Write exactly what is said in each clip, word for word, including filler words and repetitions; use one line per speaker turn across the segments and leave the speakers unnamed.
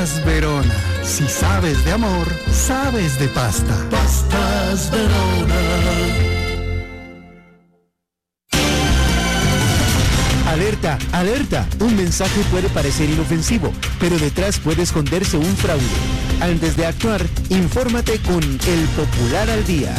Verona, si sabes de amor, sabes de pasta. Pastas Verona.
Alerta, alerta. Un mensaje puede parecer inofensivo, pero detrás puede esconderse un fraude. Antes de actuar, infórmate con El Popular al Día.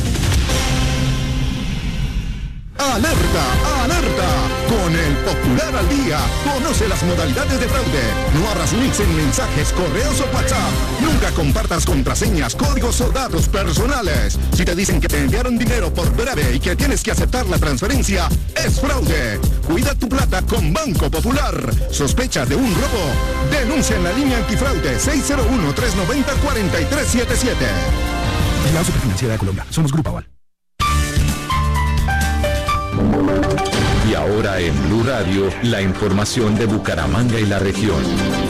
¡Alerta! ¡Alerta! Con El Popular al Día, conoce las modalidades de fraude. No abras links en mensajes, correos o WhatsApp. Nunca compartas contraseñas, códigos o datos personales. Si te dicen que te enviaron dinero por breve y que tienes que aceptar la transferencia, es fraude. Cuida tu plata con Banco Popular. ¿Sospecha de un robo? Denuncia en la línea antifraude seis cero uno, tres nueve cero, cuatro tres siete siete.
La Superfinanciera de Colombia. Somos Grupo Aval.
Y ahora en Blue Radio, la información de Bucaramanga y la región.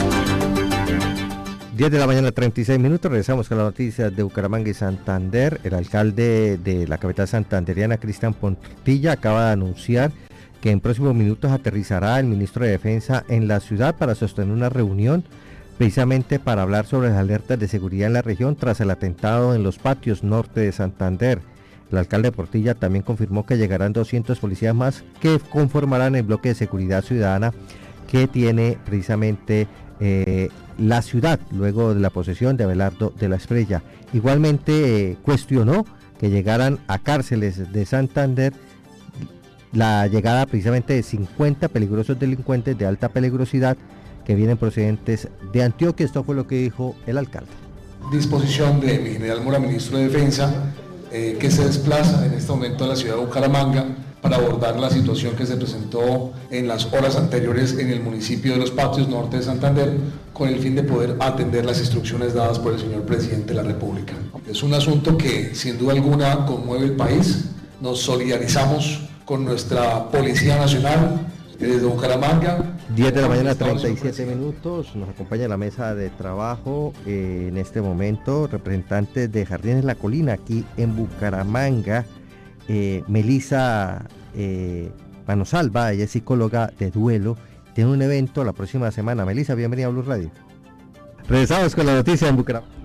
diez de la mañana, treinta y seis minutos, regresamos con las noticias de Bucaramanga y Santander. El alcalde de la capital santanderiana, Cristian Portilla, acaba de anunciar que en próximos minutos aterrizará el ministro de Defensa en la ciudad para sostener una reunión precisamente para hablar sobre las alertas de seguridad en la región tras el atentado en los patios norte de Santander. El alcalde de Portilla también confirmó que llegarán doscientos policías más que conformarán el bloque de seguridad ciudadana que tiene precisamente eh, la ciudad luego de la posesión de Abelardo de la Espriella. Igualmente eh, cuestionó que llegaran a cárceles de Santander la llegada precisamente de cincuenta peligrosos delincuentes de alta peligrosidad que vienen procedentes de Antioquia. Esto fue lo que dijo el alcalde.
Disposición de mi general Mora, ministro de Defensa, Eh, que se desplaza en este momento a la ciudad de Bucaramanga para abordar la situación que se presentó en las horas anteriores en el municipio de Los Patios, norte de Santander, con el fin de poder atender las instrucciones dadas por el señor presidente de la República. Es un asunto que sin duda alguna conmueve el país. Nos solidarizamos con nuestra Policía Nacional desde Bucaramanga.
diez de la mañana, treinta y siete minutos, nos acompaña en la mesa de trabajo eh, en este momento representantes de Jardines La Colina aquí en Bucaramanga, eh, Melissa eh, Manosalva, ella es psicóloga de duelo, tiene un evento la próxima semana. Melissa, bienvenida a Blue Radio. Regresamos con la noticia en Bucaramanga.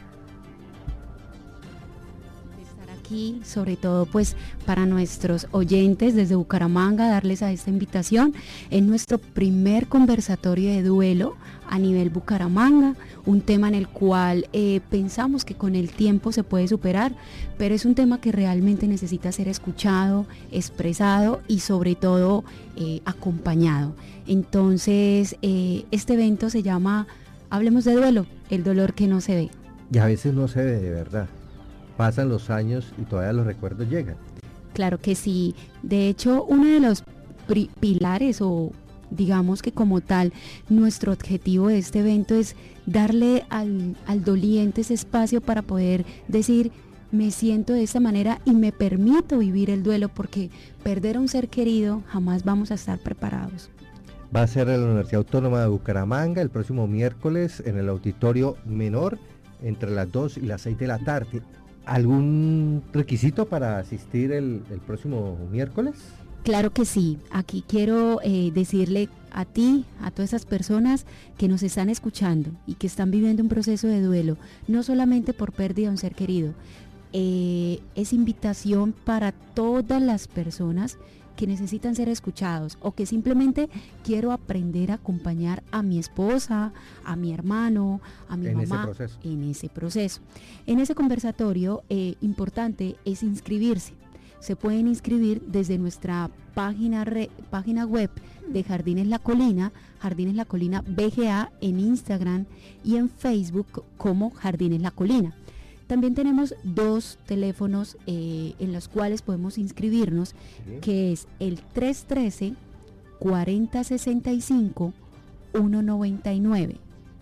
Aquí, sobre todo pues para nuestros oyentes desde Bucaramanga, darles a esta invitación en nuestro primer conversatorio de duelo a nivel Bucaramanga, un tema en el cual eh, pensamos que con el tiempo se puede superar, pero es un tema que realmente necesita ser escuchado, expresado y sobre todo eh, acompañado. Entonces eh, este evento se llama Hablemos de Duelo, el dolor que no se ve.
Y a veces no se ve de verdad. Pasan los años y todavía los recuerdos llegan.
Claro que sí. De hecho, uno de los pri- pilares o digamos que como tal, nuestro objetivo de este evento es darle al, al doliente ese espacio para poder decir, me siento de esta manera y me permito vivir el duelo, porque perder a un ser querido jamás vamos a estar preparados.
Va a ser en la Universidad Autónoma de Bucaramanga el próximo miércoles en el auditorio menor entre las dos y las seis de la tarde. ¿Algún requisito para asistir el, el próximo miércoles?
Claro que sí. Aquí quiero eh, decirle a ti, a todas esas personas que nos están escuchando y que están viviendo un proceso de duelo, no solamente por pérdida de un ser querido, eh, es invitación para todas las personas que necesitan ser escuchados o que simplemente quiero aprender a acompañar a mi esposa, a mi hermano, a mi
en
mamá
ese proceso.
en ese proceso. En ese conversatorio eh, importante es inscribirse. Se pueden inscribir desde nuestra página, re, página web de Jardines La Colina, Jardines La Colina B G A en Instagram y en Facebook como Jardines La Colina. También tenemos dos teléfonos eh, en los cuales podemos inscribirnos, sí, que es el tres uno tres, cuatro cero seis cinco, uno nueve nueve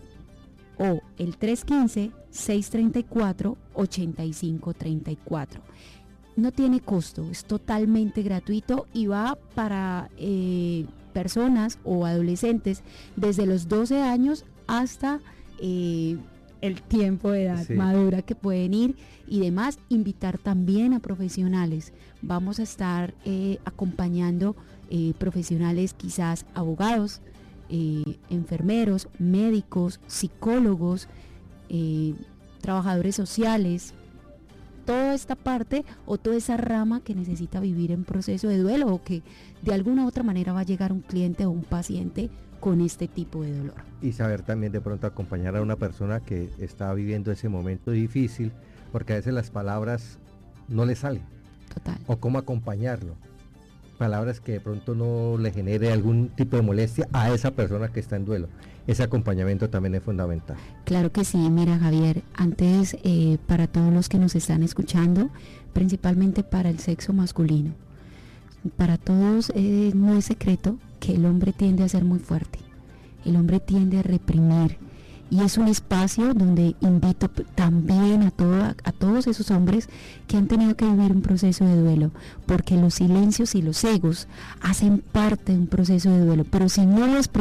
o el tres uno cinco, seis tres cuatro, ocho cinco tres cuatro. No tiene costo, es totalmente gratuito y va para eh, personas o adolescentes desde los doce años hasta eh, el tiempo de edad sí. madura que pueden ir y demás. Invitar también a profesionales. Vamos a estar eh, acompañando eh, profesionales, quizás abogados, eh, enfermeros, médicos, psicólogos, eh, trabajadores sociales, toda esta parte o toda esa rama que necesita vivir en proceso de duelo o que de alguna u otra manera va a llegar un cliente o un paciente con este tipo de dolor.
Y saber también de pronto acompañar a una persona que está viviendo ese momento difícil, porque a veces las palabras no le salen.
Total.
O cómo acompañarlo. Palabras que de pronto no le genere algún tipo de molestia a esa persona que está en duelo. Ese acompañamiento también es fundamental.
Claro que sí, mira Javier, antes eh, para todos los que nos están escuchando, principalmente para el sexo masculino, para todos eh, no es secreto que el hombre tiende a ser muy fuerte, el hombre tiende a reprimir, y es un espacio donde invito también a, toda, a todos esos hombres que han tenido que vivir un proceso de duelo, porque los silencios y los egos hacen parte de un proceso de duelo, pero si no los